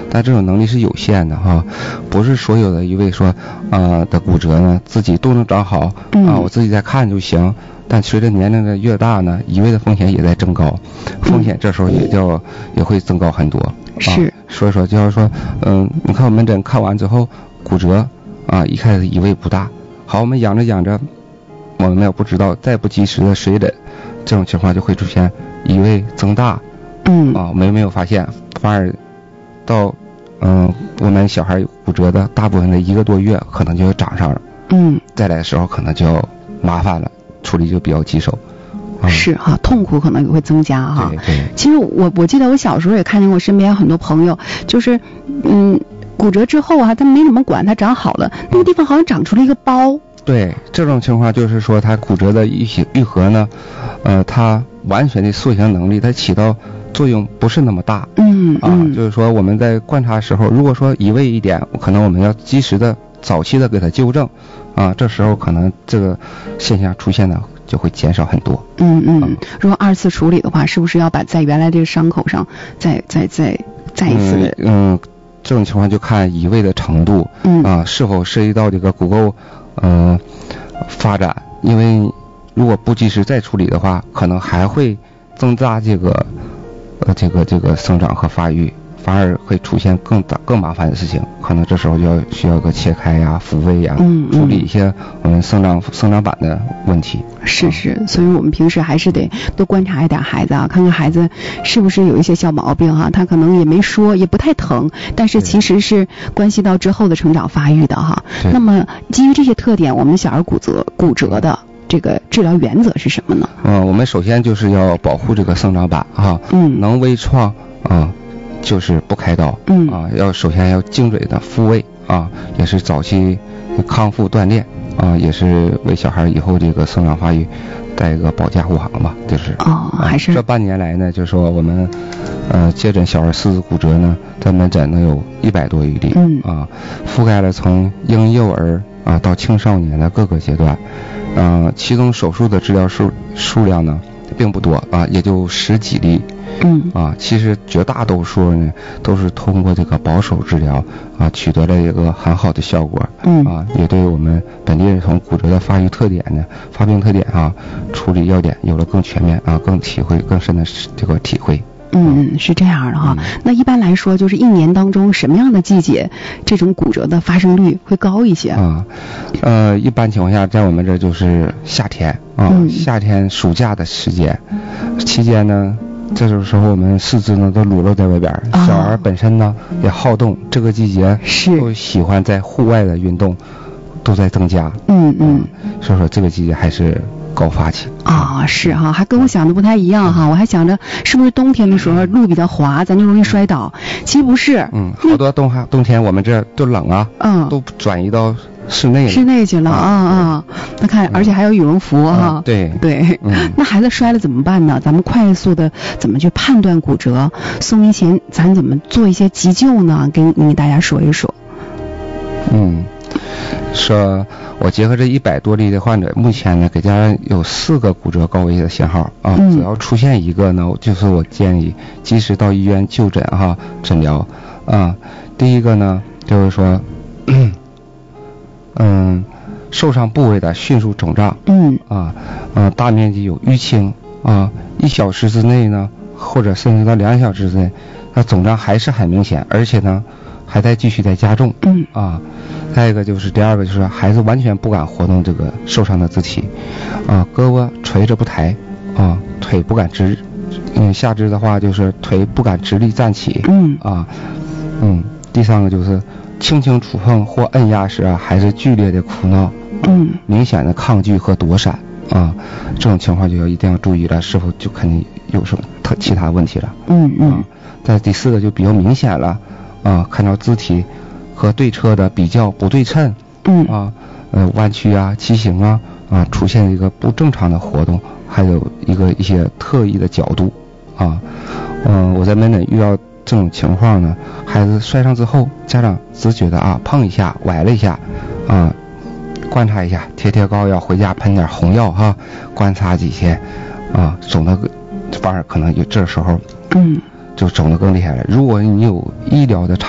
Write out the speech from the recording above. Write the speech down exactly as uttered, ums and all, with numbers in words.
但这种能力是有限的哈，不是所有的一位说呃的骨折呢自己都能长好啊、呃，我自己在看就行。但随着年龄的越大呢，移位的风险也在增高，风险这时候也就也会增高很多。 是、 啊，所以说就是说，嗯，你看我门诊看完之后骨折啊，一开始移位不大，好，我们养着养着，我们要不知道再不及时的水诊，这种情况就会出现移位增大。 嗯啊，没没有发现，反而到嗯我们小孩骨折的大部分的一个多月可能就长上了。 嗯， 再来的时候可能就麻烦了。处理就比较棘手， 嗯、是哈，痛苦可能也会增加哈。 对对。 其实我我记得我小时候也看见过身边很多朋友，就是嗯骨折之后啊，他没怎么管，他长好了，那个地方好像长出了一个包。 对，这种情况就是说他骨折的愈愈合呢，呃，它完全的塑形能力，它起到作用不是那么大。 嗯啊， 嗯就是说我们在观察时候，如果说移位一点，可能我们要及时的、早期的给它纠正。啊，这时候可能这个现象出现的就会减少很多。 嗯嗯，如果二次处理的话，是不是要把在原来这个伤口上再再再再一次的？ 嗯, 嗯，这种情况就看移位的程度， 嗯啊，是否涉及到这个骨垢嗯、呃、发展，因为如果不及时再处理的话，可能还会增大这个呃这个这个生长和发育。反而会出现更大更麻烦的事情，可能这时候就要需要个切开呀、复位呀， 嗯嗯、 处理一些我们生长生长板的问题。 是是，所以我们平时还是得多观察一点孩子啊，看看孩子是不是有一些小毛病哈、啊，他可能也没说，也不太疼，但是其实是关系到之后的成长发育的哈。那么基于这些特点，我们小儿骨折骨折的这个治疗原则是什么呢？ 嗯，我们首先就是要保护这个生长板哈， 嗯， 能微创啊。嗯就是不开刀， 嗯啊，要首先要精准的复位啊，也是早期康复锻炼啊，也是为小孩以后这个生长发育带一个保驾护航吧，就是哦，还是、 啊、这半年来呢，就是说我们呃接诊小儿四肢骨折呢，在门诊能有一百多余例， 嗯啊，覆盖了从婴幼儿啊到青少年的各个阶段，嗯、呃，其中手术的治疗数数量呢并不多啊，也就十几例。 嗯啊，其实绝大多数呢都是通过这个保守治疗啊取得了一个很好的效果。 嗯啊，也对我们本地儿童骨折的发育特点呢、发病特点啊、处理要点有了更全面啊、更体会更深的这个体会。 嗯，是这样的哈、 嗯。 那一般来说，就是一年当中什么样的季节，这种骨折的发生率会高一些？ 啊，呃，一般情况下，在我们这就是夏天啊， 嗯、 夏天暑假的时间，期间呢。这种时候我们四肢呢都裸露在外边， 哦、 小孩本身呢也好动，这个季节是都喜欢在户外的运动都在增加。 嗯嗯， 所以说这个季节还是高发期啊、哦，是哈，还跟我想的不太一样哈，我还想着是不是冬天的时候路比较滑，咱就容易摔倒，其实不是。 嗯，好多冬哈冬天我们这都冷啊， 嗯， 都转移到室内了， 室内去了啊啊！那看，而且还有羽绒服哈、 嗯。对对， 嗯， 那孩子摔了怎么办呢？咱们快速的怎么去判断骨折？送医前咱怎么做一些急救呢？给你给大家说一说。 嗯，说我结合这一百多例的患者，目前呢给家人有四个骨折高危的信号啊， 嗯、 只要出现一个呢，就是我建议及时到医院就诊哈诊疗啊。第一个呢就是说。嗯，受伤部位的迅速肿胀， 嗯啊，呃，大面积有淤青啊，一小时之内呢，或者甚至到两小时之内，那肿胀还是很明显，而且呢，还在继续在加重， 嗯啊，再一个就是第二个就是孩子完全不敢活动这个受伤的肢体，啊，胳膊垂着不抬，啊，腿不敢直，嗯，下肢的话就是腿不敢直立站起， 嗯啊，嗯，第三个就是。轻轻触碰或按压时啊，还是剧烈的哭闹， 嗯， 明显的抗拒和躲闪啊，这种情况就要一定要注意了，是否就肯定有什么特其他问题了？ 嗯嗯。 啊、再第四个就比较明显了啊，看到肢体和对侧的比较不对称， 嗯啊，呃弯曲啊、畸形啊啊，出现一个不正常的活动，还有一个一些特异的角度啊，嗯、呃，我在门诊遇到。这种情况呢，孩子摔伤之后，家长只觉得啊碰一下崴了一下，啊观察一下，贴贴膏药，回家喷点红药哈，观察几天，啊肿的反而可能有这时候， 嗯， 就肿得更厉害了。如果你有医疗的